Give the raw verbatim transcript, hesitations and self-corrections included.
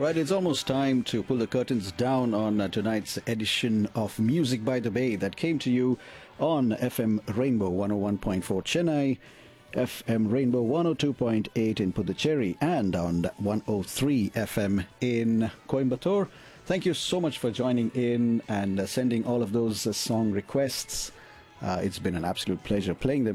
Right, it's almost time to pull the curtains down on uh, tonight's edition of Music by the Bay that came to you on F M Rainbow one oh one point four Chennai, F M Rainbow one oh two point eight in Puducherry, and on one oh three F M in Coimbatore. Thank you so much for joining in and uh, sending all of those uh, song requests. Uh, it's been an absolute pleasure playing them